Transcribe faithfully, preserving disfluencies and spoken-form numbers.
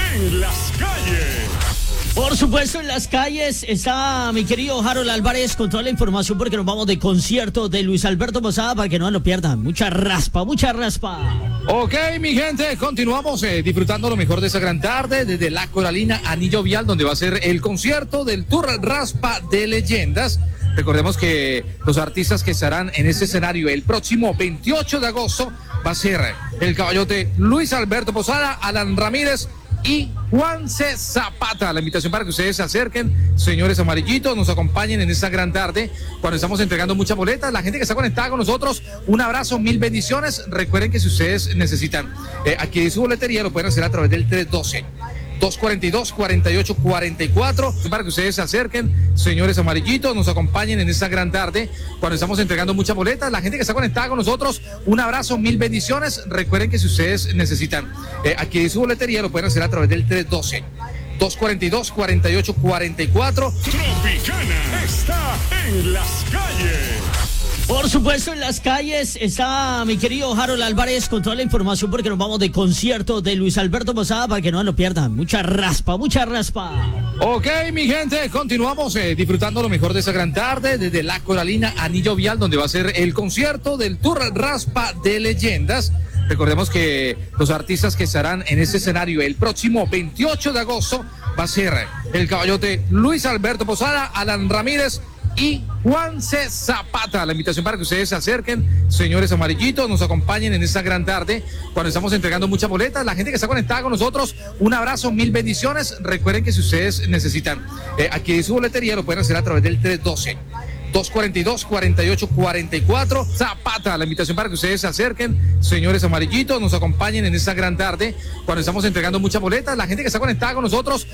en las calles. Por supuesto, en las calles está mi querido Harold Álvarez con toda la información porque nos vamos de concierto de Luis Alberto Posada para que no lo pierdan. Mucha raspa, mucha raspa. Ok, mi gente, continuamos eh, disfrutando lo mejor de esa gran tarde desde La Coralina, Anillo Vial, donde va a ser el concierto del Tour Raspa de Leyendas. Recordemos que los artistas que estarán en ese escenario el próximo veintiocho de agosto va a ser el caballote Luis Alberto Posada, Alan Ramírez y Juanse Zapata. La invitación para que ustedes se acerquen, señores amarillitos, nos acompañen en esta gran tarde cuando estamos entregando muchas boletas. La gente que está conectada con nosotros, un abrazo, mil bendiciones. Recuerden que si ustedes necesitan eh, adquirir su boletería, lo pueden hacer a través del tres uno dos, dos cuatro dos, cuatro ocho cuatro cuatro, para que ustedes se acerquen, señores amarillitos, nos acompañen en esta gran tarde cuando estamos entregando muchas boletas. La gente que está conectada con nosotros, un abrazo, mil bendiciones. Recuerden que si ustedes necesitan eh, adquirir su boletería, lo pueden hacer a través del tres uno dos, dos cuatro dos, cuatro ocho cuatro cuatro. Tropicana está en las calles. Por supuesto, en las calles está mi querido Harold Álvarez con toda la información porque nos vamos de concierto de Luis Alberto Posada para que no lo pierdan. Mucha raspa, mucha raspa. Ok, mi gente, continuamos eh, disfrutando lo mejor de esa gran tarde desde La Coralina, Anillo Vial, donde va a ser el concierto del Tour Raspa de Leyendas. Recordemos que los artistas que estarán en ese escenario el próximo veintiocho de agosto va a ser el caballote Luis Alberto Posada, Alan Ramírez y Juanse Zapata. La invitación para que ustedes se acerquen, señores amarillitos, nos acompañen en esta gran tarde cuando estamos entregando muchas boletas. La gente que está conectada con nosotros, un abrazo, mil bendiciones. Recuerden que si ustedes necesitan eh, adquirir su boletería, lo pueden hacer a través del tres uno dos, dos cuatro dos, cuatro ocho cuatro cuatro. Zapata, la invitación para que ustedes se acerquen, señores amarillitos, nos acompañen en esta gran tarde cuando estamos entregando muchas boletas. La gente que está conectada con nosotros,